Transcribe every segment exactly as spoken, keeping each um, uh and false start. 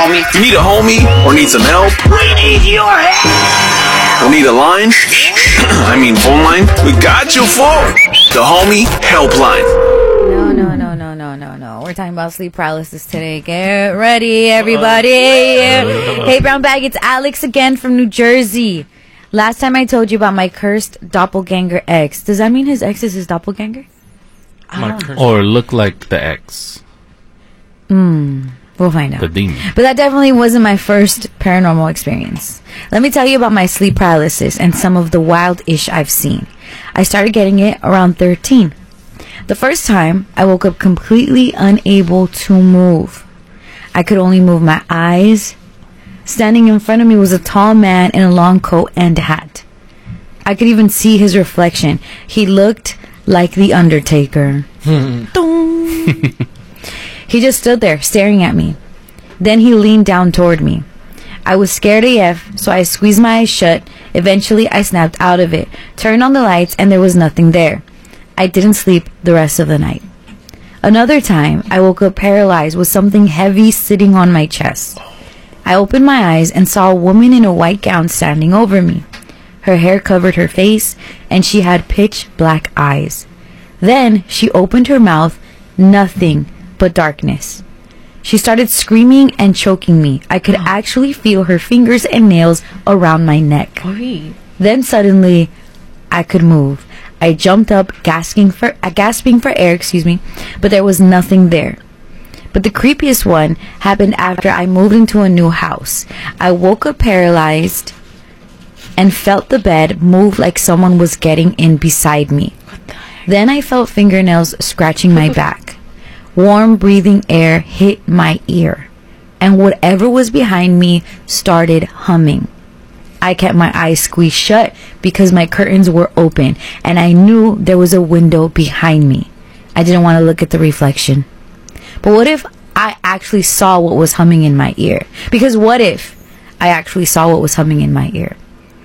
homie. You need a homie or need some help? We need your help. Or need a line? I mean phone line? We got you for the Homie Helpline. No, no, no, no, no, no, no. We're talking about sleep paralysis today. Get ready, everybody. Hey, Brown Bag, it's Alex again from New Jersey. Last time I told you about my cursed doppelganger ex. Does that mean his ex is his doppelganger? Or look like the ex. Hmm. We'll find out. The demon. But that definitely wasn't my first paranormal experience. Let me tell you about my sleep paralysis and some of the wild ish I've seen. I started getting it around thirteen. The first time, I woke up completely unable to move. I could only move my eyes. Standing in front of me was a tall man in a long coat and hat. I could even see his reflection. He looked like the Undertaker. He just stood there staring at me. Then he leaned down toward me. I was scared A F, so I squeezed my eyes shut. Eventually, I snapped out of it, turned on the lights, and there was nothing there. I didn't sleep the rest of the night. Another time, I woke up paralyzed with something heavy sitting on my chest. I opened my eyes and saw a woman in a white gown standing over me. Her hair covered her face, and she had pitch black eyes. Then she opened her mouth, nothing but darkness. She started screaming and choking me. I could actually feel her fingers and nails around my neck. Then suddenly, I could move. I jumped up, gasping for uh, gasping for air, excuse me, but there was nothing there. But the creepiest one happened after I moved into a new house. I woke up paralyzed and felt the bed move like someone was getting in beside me. Then I felt fingernails scratching my back. Warm breathing air hit my ear, and whatever was behind me started humming. I kept my eyes squeezed shut because my curtains were open, and I knew there was a window behind me. I didn't want to look at the reflection. But what if I actually saw what was humming in my ear? Because what if I actually saw what was humming in my ear?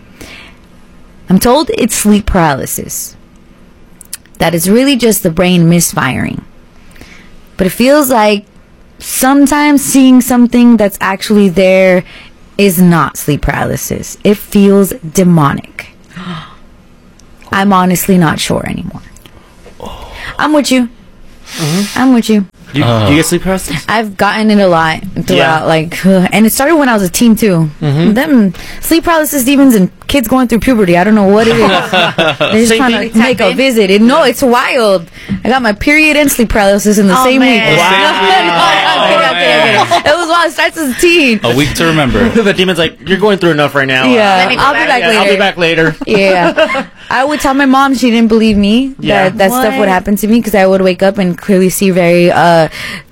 I'm told it's sleep paralysis. That it's really just the brain misfiring. But it feels like sometimes seeing something that's actually there is not sleep paralysis. It feels demonic. I'm honestly not sure anymore. I'm with you. Mm-hmm. I'm with you. You, uh, do you get sleep paralysis? I've gotten it a lot throughout, yeah. like, uh, and it started when I was a teen too. Mm-hmm. Them sleep paralysis demons and kids going through puberty. I don't know what it is. They're just trying to make a visit. It, no, it's wild. I got my period and sleep paralysis in the oh, same man. week. Wow. no, no, no, okay, okay, okay. It was wild. It starts as a teen. A week to remember. The demon's like, you're going through enough right now. Yeah, uh, I'll be back yeah, later. I'll be back later. Yeah. I would tell my mom, she didn't believe me yeah. that that what? stuff would happen to me because I would wake up and clearly see very uh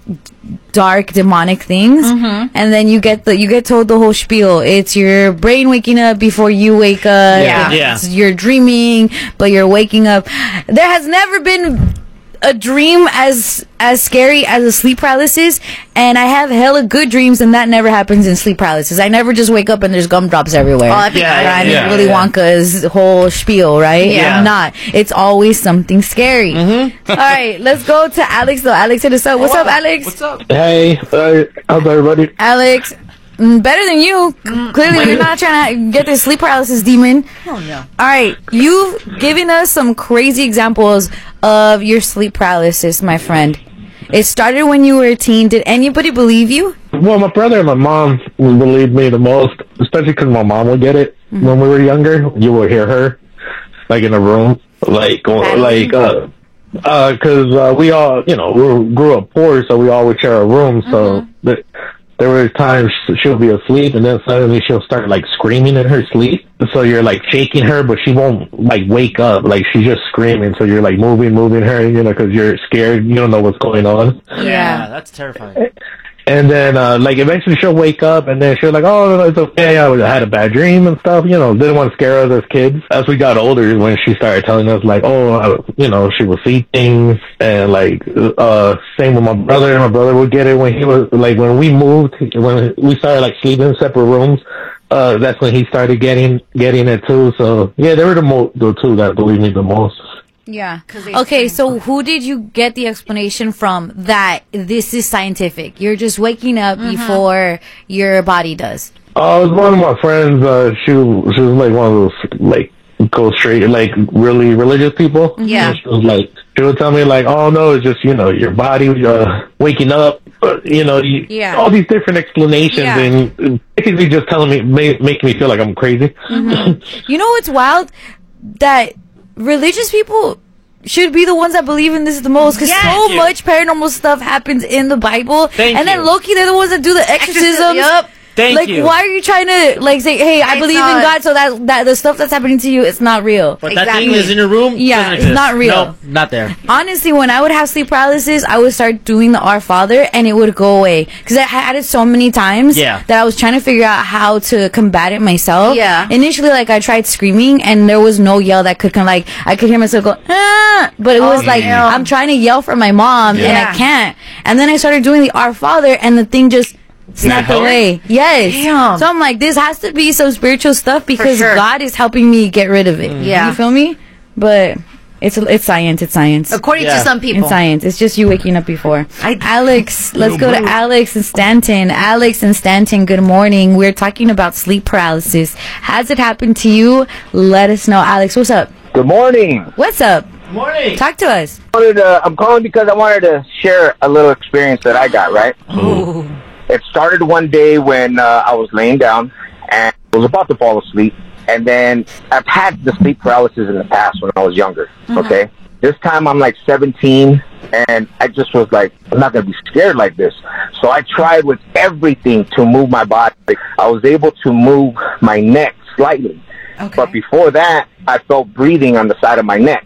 dark demonic things, mm-hmm. and then you get the you get told the whole spiel. It's your brain waking up before you wake up. Yeah, yeah. You're dreaming, but you're waking up. There has never been a dream as as scary as a sleep paralysis, and I have hella good dreams, and that never happens in sleep paralysis. I never just wake up and there's gumdrops everywhere. Oh, that'd be yeah, right? yeah, Willy yeah. Wonka's whole spiel, right? Yeah. I'm not. It's always something scary. Mm-hmm. All right, let's go to Alex though. Alex, hit us up. What's oh, up, Alex? What's up? Hey, uh, how's everybody? Alex, mm, better than you. Mm, Clearly, you're not trying to get this sleep paralysis demon. Oh no. All right, you've given us some crazy examples of your sleep paralysis, my friend. It started when you were a teen. Did anybody believe you? Well, my brother and my mom would believe me the most, especially because my mom would get it mm-hmm. when we were younger. You would hear her, like, in a room, like, going, like, uh, uh, because uh, we all, you know, we grew up poor, so we all would share a room, so mm-hmm. th- there were times she'll be asleep, and then suddenly she'll start, like, screaming in her sleep. So you're, like, shaking her, but she won't, like, wake up. Like, she's just screaming. So you're, like, moving, moving her, you know, because you're scared. You don't know what's going on. Yeah, yeah, that's terrifying. And then, uh, like, eventually she'll wake up, and then she'll like, oh, no, it's okay. I had a bad dream and stuff, you know, didn't want to scare us as kids. As we got older, when she started telling us, like, oh, I, you know, she would see things, and, like, uh, same with my brother. My brother would get it when he was, like, when we moved, when we started, like, sleeping in separate rooms, uh, that's when he started getting, getting it, too. So, yeah, they were the, mo- the two that believed me the most. Yeah. 'Cause they Okay, explain- so who did you get the explanation from that this is scientific? You're just waking up before your body does. Uh, it was one of my friends. Uh, she she was like one of those like go straight like really religious people. Yeah. And she was like she would tell me like, oh no, it's just you know your body uh, waking up. Uh, you know, you, Yeah. all these different explanations Yeah. and basically just telling me make, make me feel like I'm crazy. You know what's wild? That religious people should be the ones that believe in this the most, because Yes. so Thank you. much paranormal stuff happens in the Bible. Thank and then you. Loki, they're the ones that do the exorcisms. Yup. Thank like, you. why are you trying to like say, "Hey, I It's believe in not- God," so that that the stuff that's happening to you, it's not real. But that thing Exactly. is in your room. Yeah, doesn't it's exist. not real. Nope, not there. Honestly, when I would have sleep paralysis, I would start doing the Our Father, and it would go away because I had it so many times Yeah. that I was trying to figure out how to combat it myself. Yeah. Initially, like I tried screaming, and there was no yell that could come. Like I could hear myself go, ah, but it was like damn. I'm trying to yell for my mom, and Yeah. I can't. And then I started doing the Our Father, and the thing just snapped help? away. Yes. Damn. So I'm like, this has to be some spiritual stuff because sure. God is helping me get rid of it. Yeah. You feel me? But it's it's science. It's science. According Yeah. to some people. In science, it's just you waking up before. I- Alex, let's go to Alex and Stanton. Alex and Stanton, good morning. We're talking about sleep paralysis. Has it happened to you? Let us know. Alex, what's up? Good morning. What's up? Morning. Talk to us. I wanted to, I'm calling because I wanted to share a little experience that I got, right? It started one day when uh, I was laying down and I was about to fall asleep. And then I've had the sleep paralysis in the past when I was younger, okay? This time I'm like seventeen, and I just was like, I'm not going to be scared like this. So I tried with everything to move my body. I was able to move my neck slightly. But before that, I felt breathing on the side of my neck.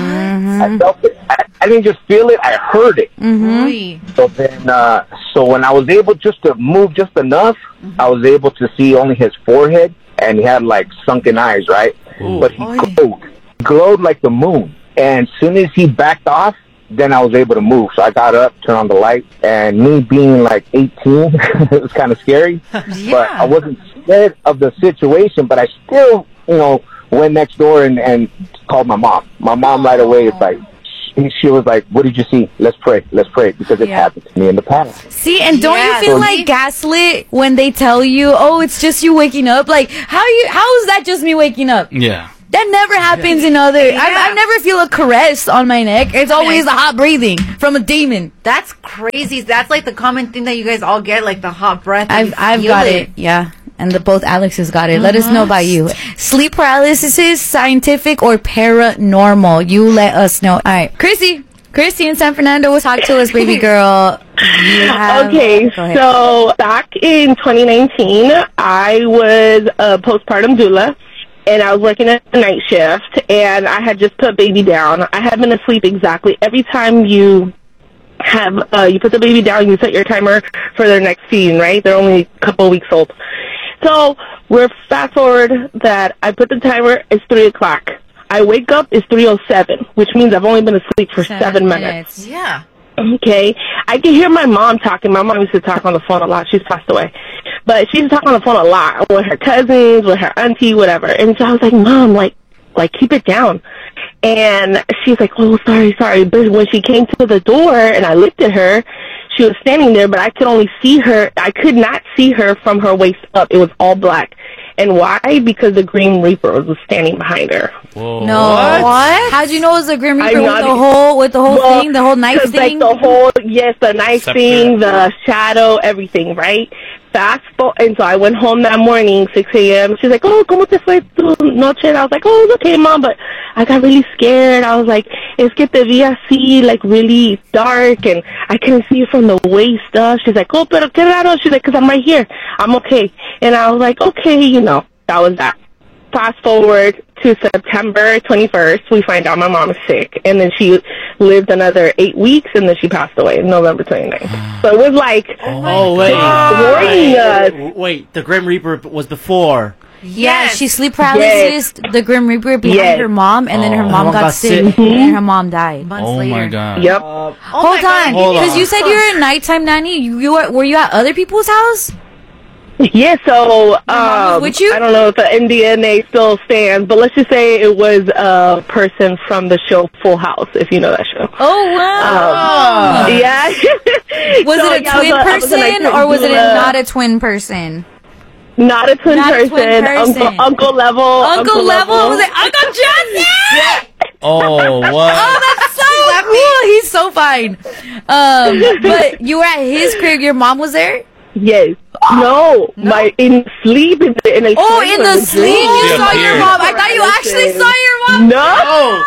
I felt it. I, I didn't just feel it, I heard it. Oy. So then, uh, so when I was able just to move just enough, I was able to see only his forehead, and he had like sunken eyes, right? But he glowed, glowed like the moon. And as soon as he backed off, then I was able to move. So I got up, turned on the light, and me being like eighteen, it was kind of scary. But I wasn't scared of the situation, but I still, you know, went next door and, and called my mom. My mom right away is like, she, she was like, what did you see? Let's pray. Let's pray, because it Yeah. happened to me in the past. See, and don't Yeah. you feel So- like gaslit when they tell you, "Oh, it's just you waking up"? Like, how you? How is that just me waking up? Yeah. That never happens in other. I, I never feel a caress on my neck. It's always the hot breathing from a demon. That's crazy. That's like the common thing that you guys all get, like the hot breath. and I've you I've feel got it. Yeah. And the both Alexes got it. Let us know about you. Sleep paralysis is scientific or paranormal? You let us know. All right, Chrissy. Chrissy in San Fernando, talk to us, baby girl. You have, Okay, go ahead. so back in twenty nineteen, I was a postpartum doula, and I was working at the night shift, and I had just put baby down. I had been asleep exactly every time you have uh, you put the baby down, you set your timer for their next feeding, right? They're only a couple of weeks old. So we're fast forward that I put the timer. It's three o'clock. I wake up. It's three oh seven, which means I've only been asleep for seven, minutes. Yeah. Okay. I can hear my mom talking. My mom used to talk on the phone a lot. She's passed away. But she used to talk on the phone a lot with her cousins, with her auntie, whatever. And so I was like, Mom, like, like, keep it down. And she's like, oh, sorry, sorry. But when she came to the door and I looked at her, she was standing there, but I could only see her. I could not see her from her waist up. It was all black. And why? Because the Grim Reaper was standing behind her. Whoa. No. What? How'd you know it was a Grim I'm Reaper with not the e- whole with the whole Well, thing, the whole knife 'cause, thing? Like the whole, yes, the knife Scepter. thing, the shadow, everything, right? Fast forward, and so I went home that morning, six a.m. She's like, oh, ¿cómo te fue tu noche? And I was like, oh, it's okay, Mom, but I got really scared. I was like, es que te vi así, like really dark, and I couldn't see you from the waist up. She's like, oh, pero qué raro. She's like, because I'm right here. I'm okay. And I was like, okay, you know, that was that. Fast forward to September twenty-first, we find out my mom is sick. And then she lived another eight weeks, and then she passed away November twenty-ninth. So it was like, Oh, wait. warning us. Wait, wait, the Grim Reaper was before. Yeah, Yes. she sleep paralysis, the Grim Reaper behind Yes. her mom, and then her Oh. mom Her mom got, got sick, sick. and then her mom died. Months Oh later. my god. Yep. Oh Hold my God, on, hold because on. you said you're a nighttime nanny. You, you were, were you at other people's house? Yeah, so mom was um, with you? I don't know if the M D N A still stands, but let's just say it was a person from the show Full House, if you know that show. Oh wow! Um, yeah. Was So, it a yeah, I twin was a- I was an person actor or was it a, doula. not a twin person? Not a twin, Not a person. twin person. Uncle, uncle level. Uncle, level? Was it Uncle Jesse? Yeah. Oh, what? Oh, that's so cool. He's so fine. Um, but you were at his crib. Your mom was there. Yes. No, my in sleep in the in a Oh, sleep in the dream. sleep you She saw your appeared. mom. I thought you actually saw your mom. No. Oh,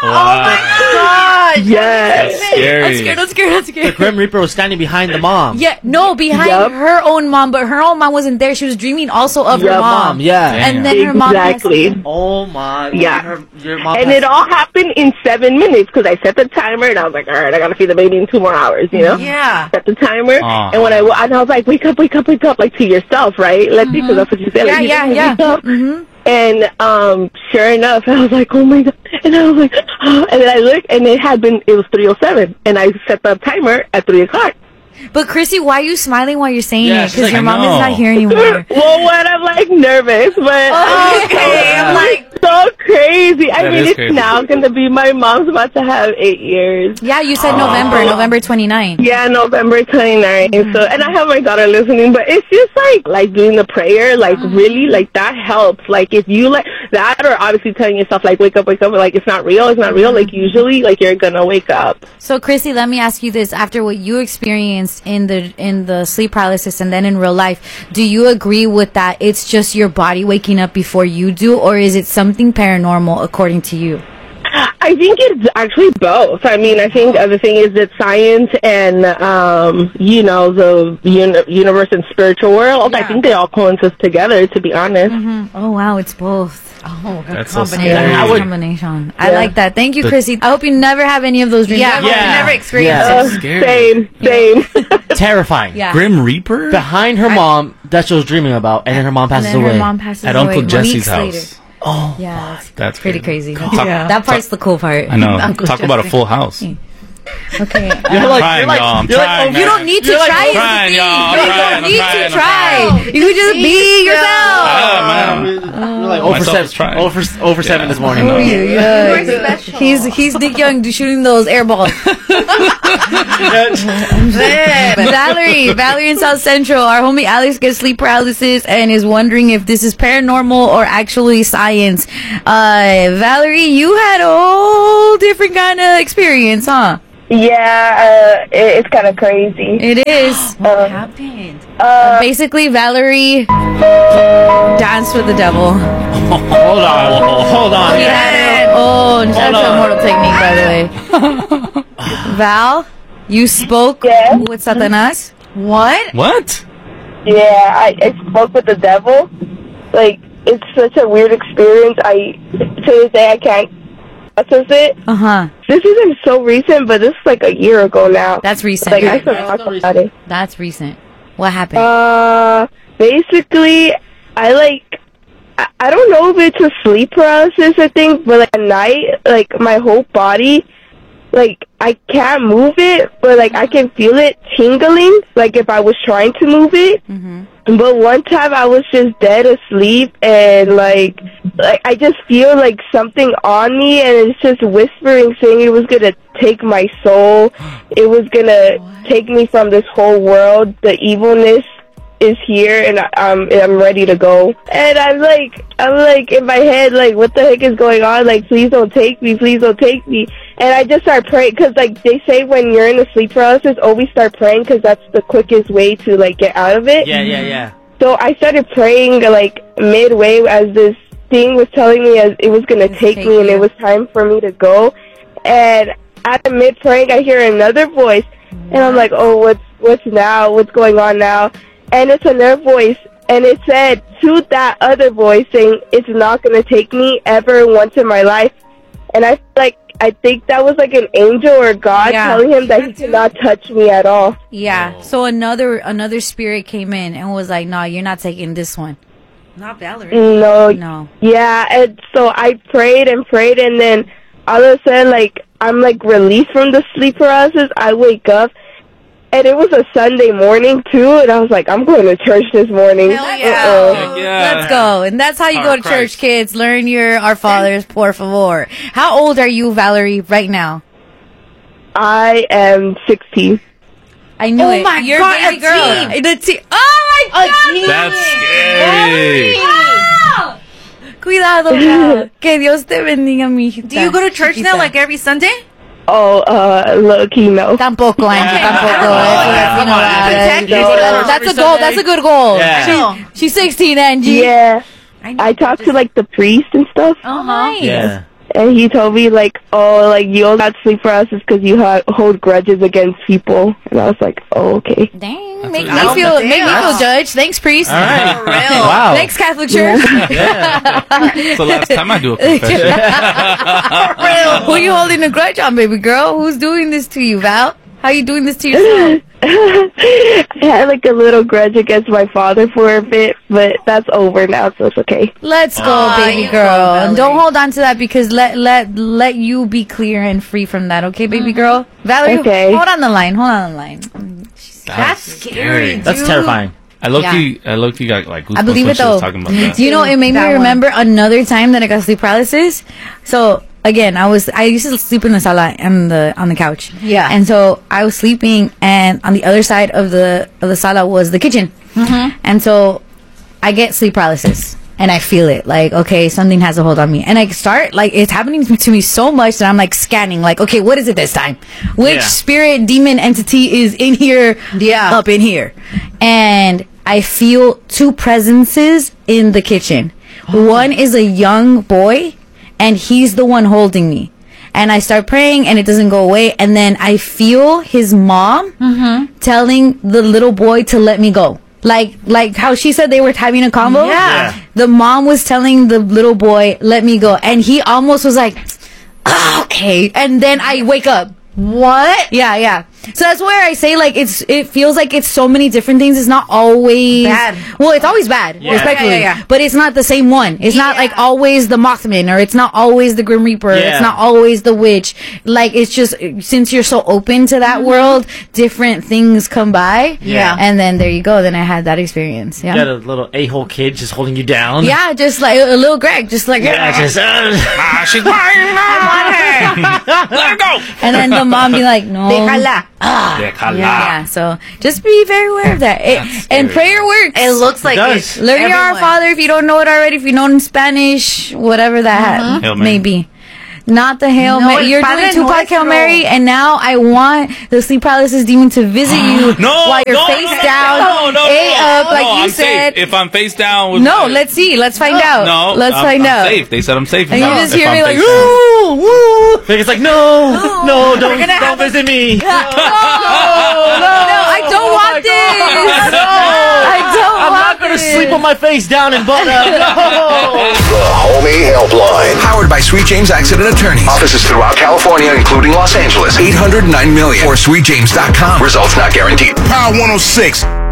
Wow. Yes. That's scary. I'm scared. I'm scared. I'm the scared. Grim Reaper was standing behind the mom. Yeah, no, behind Yup. her own mom, but her own mom wasn't there. She was dreaming also of her Yup. mom. Mom, yeah. And then her mom passed Exactly. away. Oh my. Yeah. Her, your mom And passed- it all happened in seven minutes because I set the timer and I was like, all right, I gotta feed the baby in two more hours, you know? Yeah. Set the timer, Aw. and when I wa- and I was like, wake up, wake up, wake up, like to yourself, right? Let's see, because that's what you said. Yeah, like, yeah, you yeah. wake up. Mm-hmm. And um, sure enough, I was like, oh my god! And I was like, and then I looked, and it had been, it was three oh seven, and I set the timer at three o'clock. But Chrissy, why are you smiling while you're saying Yeah, it? she's Because like, your I mom is know. not here anymore. Well, when I'm like nervous, but Oh, okay. I'm like so crazy. I That mean, is it's crazy. now gonna be my mom's about to have eight years. Yeah, you said November, November twenty-ninth. Yeah, November twenty-ninth. So, and I have my daughter listening, but it's just like, like doing the prayer, like really, like that helps. Like if you like that, or obviously telling yourself like, wake up, wake up, like it's not real, it's not real. Like usually, like you're gonna wake up. So, Chrissy, let me ask you this: after what you experienced in the in the sleep paralysis and then in real life, do you agree with that? It's just your body waking up before you do, or is it something paranormal according to you? I think it's actually both. I mean, I think uh, the thing is that science and, um, you know, the uni- universe and spiritual world, I Yeah. think they all coincide together, to be honest. Oh wow, it's both. Oh, good That's so combination. scary. I would- combination. I Yeah. like that. Thank you, The- Chrissy. I hope you never have any of those dreams. Yeah, ever. yeah. Yeah. never experienced Yeah. it. Uh, scary. same, same. terrifying. Yeah. Grim Reaper? Behind her mom, that she was dreaming about, and then her mom And passes then away. her mom passes At away Uncle Jesse's weeks house. later. Oh, Yeah, that's, That's pretty crazy. crazy. Talk- Yeah. That part's the cool part. I know. Uncle Talk about a Jesse. full house. Okay. you're uh, like, trying, you're like, y'all. I'm you're like, trying, oh, man. you don't need to You're like, try. I'm is the trying, thing. y'all. I'm You trying, don't I'm need trying, to I'm try. trying. You can just be yourself. Ah, man. You're like over Myself seven, is trying. over, over seven this morning. Oh, though. yeah, yeah. You're special. He's he's Nick Young shooting those air balls. Valerie, Valerie in South Central. Our homie Alex gets sleep paralysis and is wondering if this is paranormal or actually science. Uh, Valerie, you had a whole different kind of experience, huh? Yeah, uh, it, it's kind of crazy. It is. What happened? Uh, Basically, Valerie danced with the devil. Hold on, hold on. He had a, oh, that's on. a mortal technique, by the way. Val, you spoke Yeah. with Satanas. What? What? Yeah, I, I spoke with the devil. Like, it's such a weird experience. I, to this day, I can't process it. Uh huh. This isn't so recent, but this is like a year ago now. That's recent. Like, I still talk about it. That's recent. What happened? Uh, basically, I like, I, I don't know if it's a sleep paralysis, I think, but like at night, like my whole body, like I can't move it, but like I can feel it tingling, like if I was trying to move it. mm-hmm. But one time I was just dead asleep, and like, like I just feel like something on me, and it's just whispering, saying it was gonna take my soul. It was gonna take me from this whole world. The evilness is here, and I, I'm I'm ready to go. And I'm like, I'm like in my head, like, what the heck is going on? Like, please don't take me, please don't take me. And I just start praying, because like they say when you're in a sleep paralysis, always start praying, because that's the quickest way to like get out of it. Yeah, yeah, yeah. So I started praying like midway as this thing was telling me as it was gonna Just take take me and you. it was time for me to go. And at the mid praying, I hear another voice, and I'm like, oh, what's what's now? What's going on now? And it's another voice, and it said to that other voice saying, it's not gonna take me ever once in my life. And I feel like I think that was like an angel or God Yeah. telling him that he cannot touch me at all. Yeah. So another another spirit came in and was like, "No, you're not taking this one." Not Valerie. No, No. yeah, and so I prayed and prayed, and then all of a sudden, like, I'm, like, released from the sleep paralysis. I wake up, and it was a Sunday morning too, and I was like, I'm going to church this morning. Hell yeah. Uh-oh. Yeah. Let's go. And that's how you Oh, go to Christ. church, kids. Learn your Our Fathers, por favor. How old are you, Valerie, right now? I am sixteen. I knew Oh it. my You're God, a baby a girl. teen. The teen. Oh my A God. teen. That's scary. Wow. Cuidado, Val. Que Dios te bendiga, mijita. Do you go to church now, Chiquita. like every Sunday? Oh, uh, low key, no. Tampoco, Angie. Tampoco. Yeah. You know, Protect uh, yourself. That's a goal. That's a good goal. Yeah. I know. She, she's sixteen, Angie. Yeah. I, know. I talked to, like, the priest and stuff, Oh, nice. Yeah. and he told me, like, oh, like, you only got sleep paralysis because you ha- hold grudges against people. And I was like, oh, okay. Dang. Make me what- feel, make me Damn. feel judged. Thanks, priest. All right. For real. Wow. Thanks, Catholic Church. It's the last time I do a confession. Who are you holding a grudge on, baby girl? Who's doing this to you, Val? How you doing this to yourself? I had, like, a little grudge against my father for a bit, but that's over now, so it's okay. Let's go, Aw, baby you girl. go, And Valerie. don't hold on to that because let let let you be clear and free from that, okay, baby girl? Valerie, Okay. hold on the line. Hold on the line. That's scary, dude. That's terrifying. I low key, I low key got like goosebumps I believe when it she was though. talking about that. You know, it made me That one. remember another time that I got sleep paralysis. So again, I was I used to sleep in the sala on the on the couch. Yeah. And so I was sleeping, and on the other side of the of the sala was the kitchen. Mm-hmm. And so I get sleep paralysis. And I feel it, like, okay, something has a hold on me. And I start, like, it's happening to me so much that I'm, like, scanning, like, okay, what is it this time? Which Yeah. spirit, demon, entity is in here, Yeah. up in here? And I feel two presences in the kitchen. One is a young boy, and he's the one holding me. And I start praying, and it doesn't go away. And then I feel his mom telling the little boy to let me go. Like, like how she said they were having a combo. Yeah. The mom was telling the little boy, "Let me go," and he almost was like, "Ah, "Okay." And then I wake up. What? Yeah, yeah. So that's where I say, like, it's it feels like it's so many different things. It's not always Bad. Well, it's always bad, Yeah. respectfully. Yeah, yeah, yeah. But it's not the same one. It's not Yeah. like always the Mothman, or it's not always the Grim Reaper. Yeah. It's not always the witch. Like, it's just since you're so open to that world, different things come by. Yeah. And then there you go. Then I had that experience. You Yeah. got a little a-hole kid just holding you down. Yeah, just like a, a little Greg, just like Yeah, just, uh, Ah, she's mine. Let her go. and then the mom be like, "No." Déjala. Déjala. Yeah, yeah. So just be very aware of that. It, and prayer works. It looks like does. it. Learn your Our Everyone. Father if you don't know it already. If you know it in Spanish, whatever that Hail Mary. may be. Not the Hail No, Mary. el You're Padre doing Tupac Hail Nuestro. Mary, and now I want the sleep paralysis demon to visit you No, while you're no, face no, no, down, no, no, A no. up, like no, you I'm said. safe. If I'm face down with No, my- let's see. Let's find out. No, let's I'm, find I'm out. safe. They said I'm safe. And you if just I'm hear me like, face down. woo, woo. It's like, no, no, don't, gonna don't have a- visit me. No, no, I don't Oh want my this. God. No. I don't I'm want not going to this. sleep with my face down and butt up. No. The Homie Helpline. Powered by Sweet James Accident Attorneys. Offices throughout California, including Los Angeles. eight hundred nine million or sweet james dot com. Results not guaranteed. Power one oh six.